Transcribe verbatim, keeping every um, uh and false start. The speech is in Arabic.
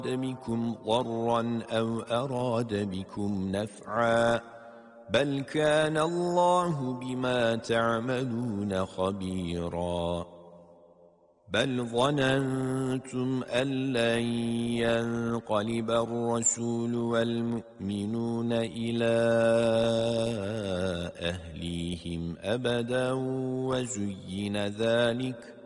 بكم ضرا أو أراد بكم نفعا بل كان الله بما تعملون خبيرا بل ظننتم أن لن ينقلب الرسول والمؤمنون إلى أهليهم أبدا وزين ذلك